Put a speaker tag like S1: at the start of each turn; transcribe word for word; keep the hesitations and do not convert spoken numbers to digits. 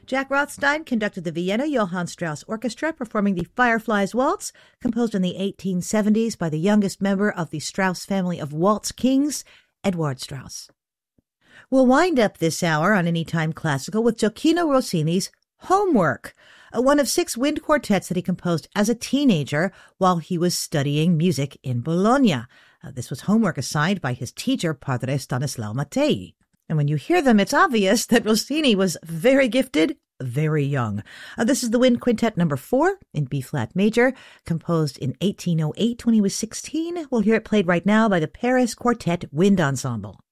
S1: Jack Rothstein conducted the Vienna Johann Strauss Orchestra performing the Fireflies Waltz, composed in the eighteen seventies by the youngest member of the Strauss family of waltz kings, Eduard Strauss. We'll wind up this hour on Anytime Classical with Gioacchino Rossini's Homework, one of six wind quartets that he composed as a teenager while he was studying music in Bologna. Uh, this was homework assigned by his teacher, Padre Stanislao Mattei. And when you hear them, it's obvious that Rossini was very gifted, very young. Uh, this is the Wind Quintet number four in B-flat major, composed in eighteen oh eight when he was sixteen. We'll hear it played right now by the Paris Quartet Wind Ensemble.